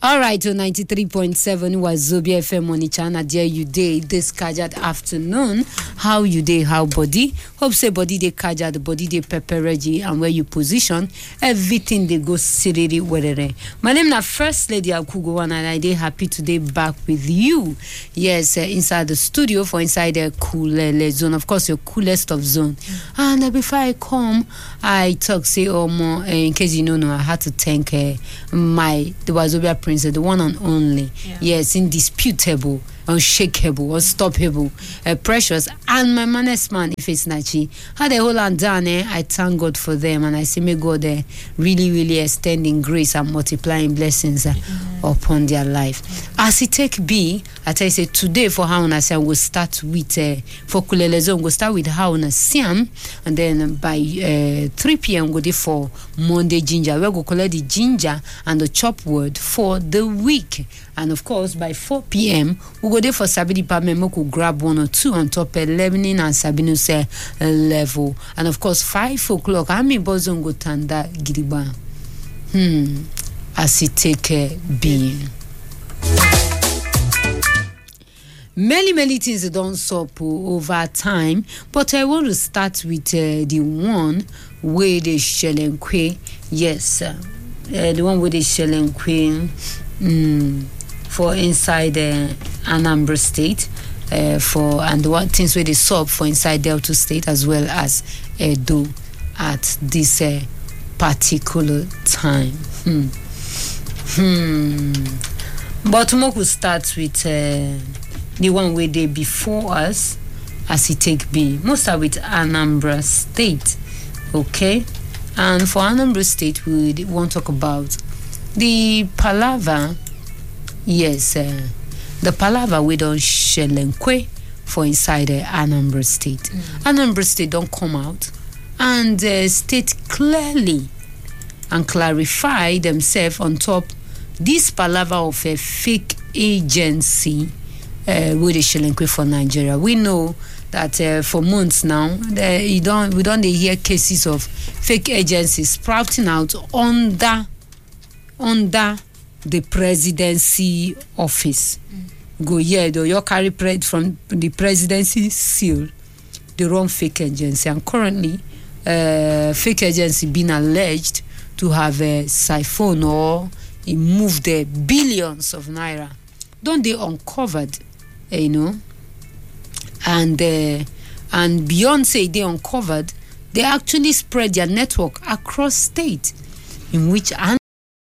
All right, to 93.7 was Zobia FM Monichana. Dear you day this kajad afternoon. How you day? How body? Hope say body they kajad, body they peppereji, and where you position everything they go siriri werere. My name na First Lady Akugo, and I dey happy today back with you. Yes, inside the studio for inside the coolest zone, of course your coolest of zone. And before I come, I talk say more in case you know, I had to thank the Wazobia Prince, the one and only. Yeah. Yes, indisputable, unshakable, unstoppable, precious, and my manest man, if it's Nachi, had a whole and done. I thank God for them, and I say may God really extending grace and multiplying blessings upon their life. As it take be, I tell you say today for how I say we'll start with for Kulelezo, we'll start with how I Siam, and then by 3 p.m. we'll go for Monday ginger. We'll go collect the ginger and the chop word for the week. And of course, by 4 p.m., we'll go there for Sabi department. We'll grab 1 or 2 on top of learning and Sabino's level. And of course, 5 o'clock, I mean, Bozon go tanda Gidiba. As it take being. Many things don't stop over time, but I want to start with the one where they Shelenkwe. Yes, the one where they Shelenkwe for inside Anambra State, for and the one things where they sub for inside Delta State as well as Edo at this particular time. But more could start with the one where they before us, as it take be. Most start with Anambra State, okay? And for Anambra State, we want to talk about the palaver. Yes, the palaver we don't Shelenkwe for inside Anambra State. Anambra State don't come out and state clearly and clarify themselves on top this palaver of a fake agency with the Shelenkwe for Nigeria. We know that for months now, we don't hear cases of fake agencies sprouting out under the presidency office. Go here, though you carry from the presidency seal the wrong fake agency, and currently, fake agency being alleged to have siphoned or moved billions of naira. Don't they uncovered? And beyond say they uncovered, they actually spread their network across state, in which